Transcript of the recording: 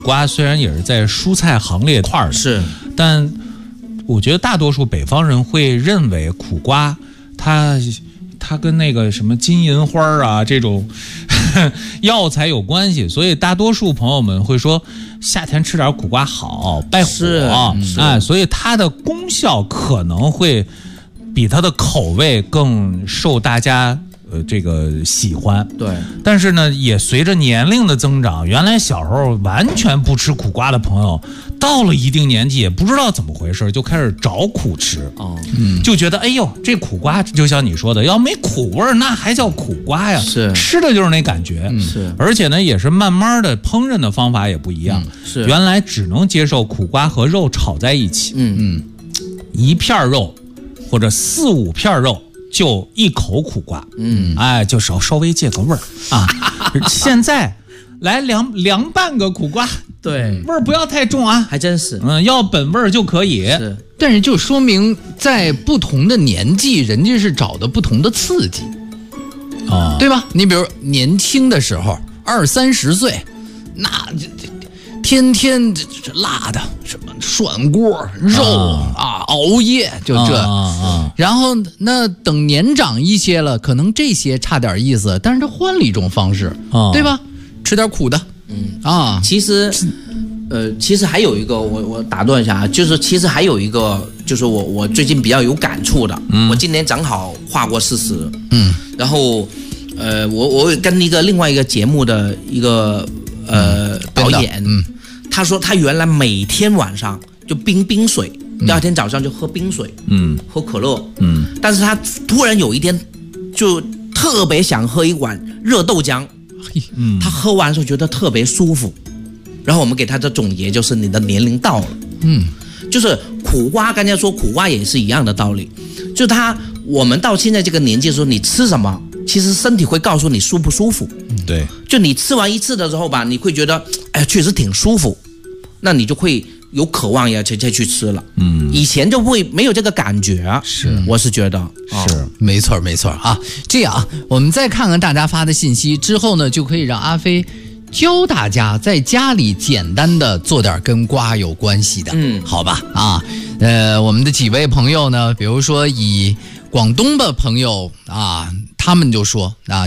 瓜虽然也是在蔬菜行列块的， 是， 但我觉得大多数北方人会认为苦瓜它跟那个什么金银花啊这种药材有关系，所以大多数朋友们会说夏天吃点苦瓜好，败火，哎，所以它的功效可能会比它的口味更受大家这个喜欢。 对， 但是呢，也随着年龄的增长，原来小时候完全不吃苦瓜的朋友，到了一定年纪也不知道怎么回事，就开始找苦吃。就觉得哎呦，这苦瓜就像你说的，要没苦味儿，那还叫苦瓜呀？ 是， 吃的就是那感觉。 是， 而且呢，也是慢慢的烹饪的方法也不一样。 是， 原来只能接受苦瓜和肉炒在一起。一片肉或者4、5片肉。就一口苦瓜，哎，就稍微借个味儿啊。现在来凉拌个苦瓜， 对， 味儿不要太重啊， 还真是， 要本味儿就可以。 是， 但是就说明在不同的年纪，人家是找的不同的刺激，对吧？你比如年轻的时候，20、30岁，那天天这辣的什么涮锅肉熬夜就这，然后那等年长一些了，可能这些差点意思，但是他换了一种方式，对吧？吃点苦的， 其实还有一个，我打断一下啊，就是其实还有一个，就是我最近比较有感触的，我今年正好跨过40，然后我跟另外一个节目的一个导演，他说他原来每天晚上就冰水，第二天早上就喝冰水，喝可乐，但是他突然有一天就特别想喝一碗热豆浆，他喝完之后觉得特别舒服，然后我们给他的总结就是你的年龄到了，就是苦瓜，刚才说苦瓜也是一样的道理，就我们到现在这个年纪的时候，你吃什么，其实身体会告诉你舒不舒服。 对， 就你吃完一次的时候吧，你会觉得哎，确实挺舒服，那你就会有渴望要再去吃了。以前就会没有这个感觉。 是， 我是觉得是没错啊。这样，我们再看看大家发的信息之后呢，就可以让阿飞教大家在家里简单的做点跟瓜有关系的，好吧？我们的几位朋友呢，比如说以广东的朋友啊，他们就说啊。